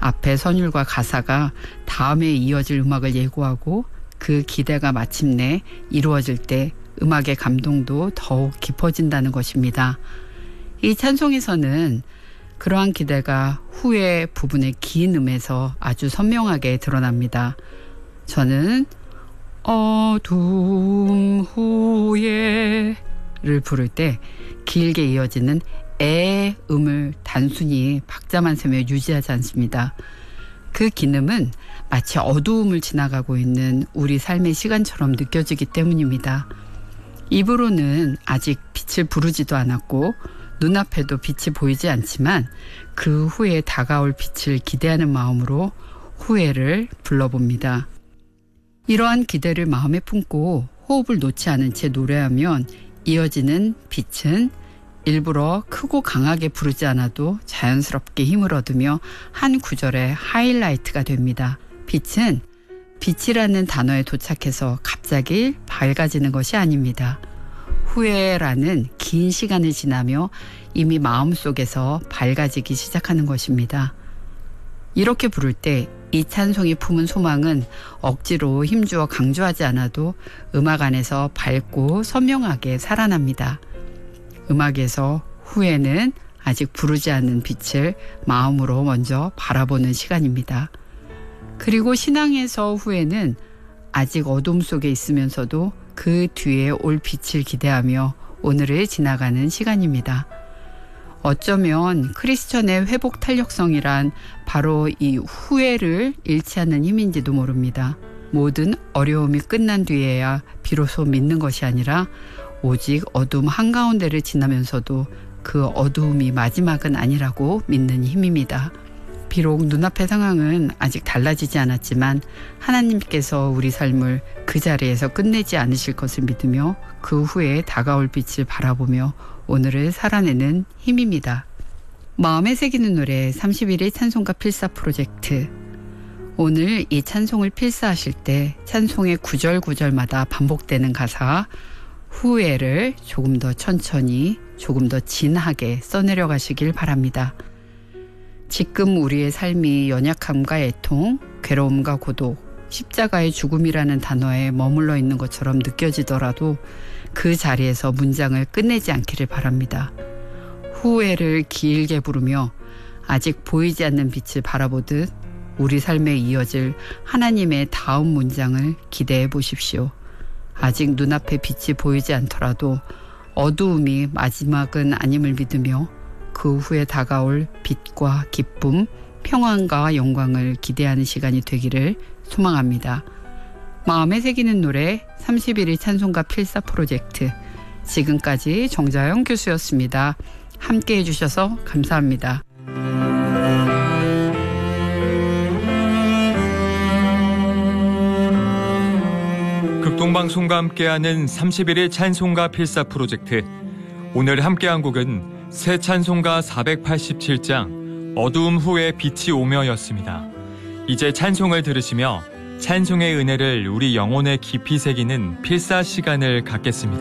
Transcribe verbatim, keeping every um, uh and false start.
앞에 선율과 가사가 다음에 이어질 음악을 예고하고 그 기대가 마침내 이루어질 때 음악의 감동도 더욱 깊어진다는 것입니다. 이 찬송에서는 그러한 기대가 후에 부분의 긴 음에서 아주 선명하게 드러납니다. 저는 어둠 후에를 부를 때 길게 이어지는 에 음을 단순히 박자만 세며 유지하지 않습니다. 그 긴 음은 마치 어두움을 지나가고 있는 우리 삶의 시간처럼 느껴지기 때문입니다. 입으로는 아직 빛을 부르지도 않았고 눈앞에도 빛이 보이지 않지만 그 후에 다가올 빛을 기대하는 마음으로 후회를 불러봅니다. 이러한 기대를 마음에 품고 호흡을 놓지 않은 채 노래하면 이어지는 빛은 일부러 크고 강하게 부르지 않아도 자연스럽게 힘을 얻으며 한 구절의 하이라이트가 됩니다. 빛은 빛이라는 단어에 도착해서 갑자기 밝아지는 것이 아닙니다. 후회라는 긴 시간을 지나며 이미 마음속에서 밝아지기 시작하는 것입니다. 이렇게 부를 때 이 찬송이 품은 소망은 억지로 힘주어 강조하지 않아도 음악 안에서 밝고 선명하게 살아납니다. 음악에서 후회는 아직 부르지 않는 빛을 마음으로 먼저 바라보는 시간입니다. 그리고 신앙에서 후회는 아직 어둠 속에 있으면서도 그 뒤에 올 빛을 기대하며 오늘을 지나가는 시간입니다. 어쩌면 크리스천의 회복 탄력성이란 바로 이 후회를 잃지 않는 힘인지도 모릅니다. 모든 어려움이 끝난 뒤에야 비로소 믿는 것이 아니라 오직 어둠 한가운데를 지나면서도 그 어두움이 마지막은 아니라고 믿는 힘입니다. 비록 눈앞의 상황은 아직 달라지지 않았지만 하나님께서 우리 삶을 그 자리에서 끝내지 않으실 것을 믿으며 그 후에 다가올 빛을 바라보며 오늘을 살아내는 힘입니다. 마음에 새기는 노래 삼십일 일 찬송가 필사 프로젝트. 오늘 이 찬송을 필사하실 때 찬송의 구절구절마다 반복되는 가사 후회를 조금 더 천천히 조금 더 진하게 써내려 가시길 바랍니다. 지금 우리의 삶이 연약함과 애통, 괴로움과 고독, 십자가의 죽음이라는 단어에 머물러 있는 것처럼 느껴지더라도 그 자리에서 문장을 끝내지 않기를 바랍니다. 후회를 길게 부르며 아직 보이지 않는 빛을 바라보듯 우리 삶에 이어질 하나님의 다음 문장을 기대해 보십시오. 아직 눈앞에 빛이 보이지 않더라도 어두움이 마지막은 아님을 믿으며 그 후에 다가올 빛과 기쁨, 평안과 영광을 기대하는 시간이 되기를 소망합니다. 마음에 새기는 노래 삼십일 일 찬송가 필사 프로젝트. 지금까지 정자영 교수였습니다. 함께해 주셔서 감사합니다. 극동방송과 함께하는 삼십일 일 찬송가 필사 프로젝트. 오늘 함께한 곡은 새 찬송가 사백팔십칠 장 어두움 후에 빛이 오며였습니다. 이제 찬송을 들으시며 찬송의 은혜를 우리 영혼에 깊이 새기는 필사 시간을 갖겠습니다.